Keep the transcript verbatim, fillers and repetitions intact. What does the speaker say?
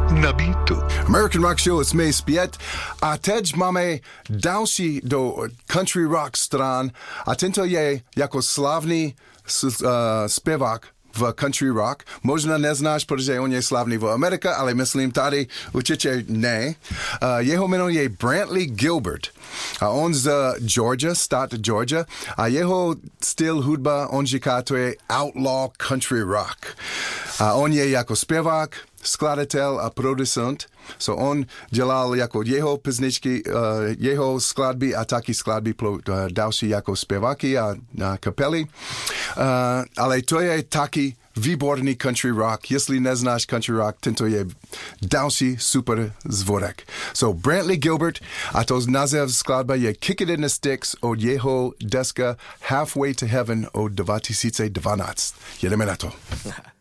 na beatu. American Rock Show, jsme zpět a teď máme další do country rock stran a tento je jako slavný uh, zpěvák v country rock. Možná neznáš, protože on je slavný v Americe, ale myslím tady určitě ne. Uh, jeho jméno je Brantley Gilbert. A on z Georgia, stát Georgia. A jeho styl hudba, on říká, to je outlaw country rock. A on je jako zpěvák, skladatel a producent. So on dělal jako jeho písničky, uh, jeho skladby a taky skladby pro uh, další jako zpěváky a, a kapely. Uh, ale to je taky výborný country rock. Jestli neznáš country rock, tento je další super zvorek. So Brantley Gilbert a to název skladba je Kick It in the Sticks od jeho deska Halfway to Heaven od dva tisíce dvanáct. Jedeme na to.